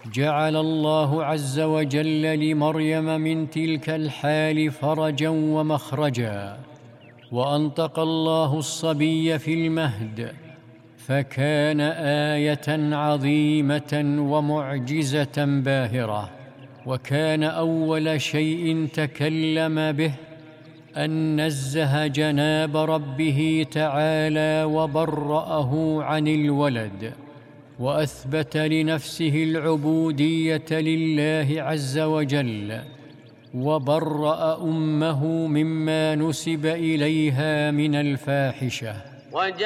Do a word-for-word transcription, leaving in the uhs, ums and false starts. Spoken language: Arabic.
جعل الله عز وجل لمريم من تلك الحال فرجا ومخرجا، وأنطق الله الصبي في المهد، فكان آية عظيمة ومعجزة باهرة. وكان أول شيء تكلم به أن نزه جناب ربه تعالى وبرأه عن الولد، وأثبت لنفسه العبودية لله عز وجل، وبرأ أمه مما نسب إليها من الفاحشة.